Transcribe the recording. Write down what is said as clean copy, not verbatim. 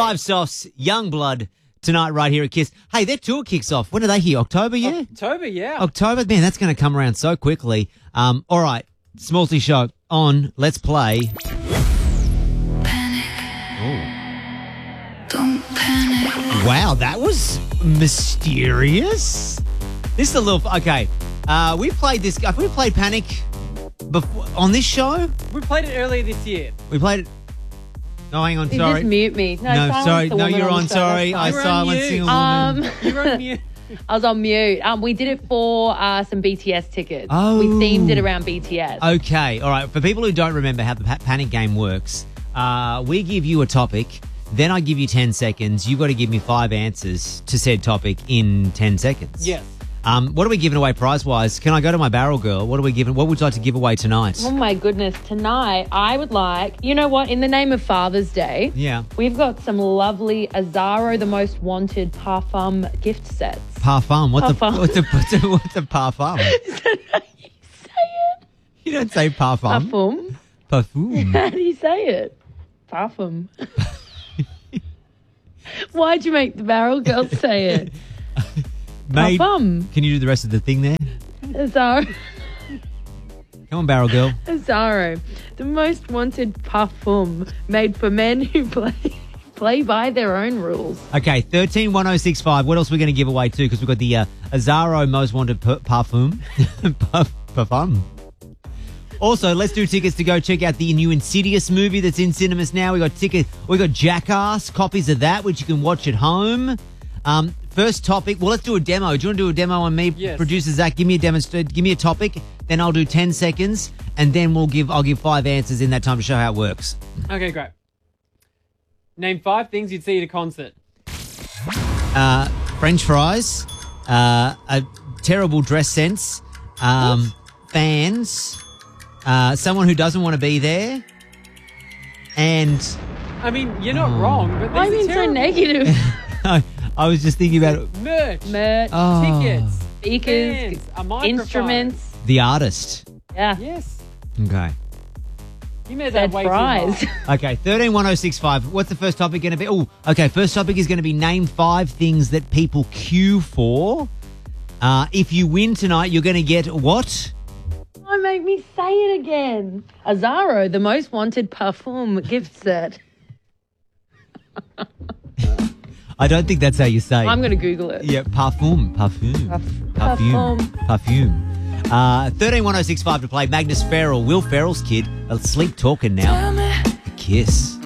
Five Softs, Youngblood, tonight right here at Kiss. Hey, their tour kicks off. When are they here? October, yeah? October, yeah. October? Man, that's going to come around so quickly. All right, Smallsy Show on. Let's play. Don't panic. Wow, that was mysterious. This is a little... Okay, we played this... Have we played Panic before on this show? We played it earlier this year. We played it... Oh, hang on, You sorry. just mute me. No, silence sorry. the No, woman you're the on. show, Sorry. that's I You were on silenced mute. a woman. You're on mute. I was on mute. We did it for some BTS tickets. Oh. We themed it around BTS. Okay, all right. For people who don't remember how the Panic game works, we give you a topic, then I give you 10 seconds. You've got to give me 5 answers to said topic in 10 seconds. Yes. What are we giving away prize-wise? Can I go to my barrel girl? What are we giving? What would you like to give away tonight? Oh my goodness. Tonight, I would like, you know what, in the name of Father's Day, Yeah. we've got some lovely Azaro The Most Wanted Parfum gift sets. Parfum. What's Parfum. what's a parfum? You don't say parfum. Parfum? Parfum. How do you say it? Parfum. Why'd you make the barrel girl say it? Made, Parfum. Can you do the rest of the thing there? Azaro. Come on, barrel girl. Azaro, the most wanted parfum made for men who play by their own rules. Okay, 131065. What else are we going to give away too? Because we've got the Azaro Most Wanted Parfum. Parfum. Also, let's do tickets to go check out the new Insidious movie that's in cinemas now. We got Jackass, copies of that, which you can watch at home. First topic. Well, let's do a demo. Do you want to do a demo on me? Yes. Producer Zach, give me a topic. Then I'll do 10 seconds, and then I'll give 5 answers in that time to show how it works. Okay, great. Name 5 things you'd see at a concert. French fries, a terrible dress sense, fans, someone who doesn't want to be there, and I mean, you're not wrong, but Why are you these being are so terrible. negative? I was just thinking about Merch, Merch, Oh. tickets, speakers, fans, a microphone. instruments. the artist. Yeah. Yes. Okay. You made that Said way too fries. hard. Okay, 131065. What's the first topic going to be? Oh, okay, first topic is going to be name 5 things that people queue for. If you win tonight, you're going to get what? Don't make me say it again. Azaro, the most wanted parfum gift set. I don't think that's how you say. I'm going to Google it. Yeah, parfum. Parfum. 131065 to play Magnus Ferrell, Will Ferrell's kid. Sleep Talking now. Kiss.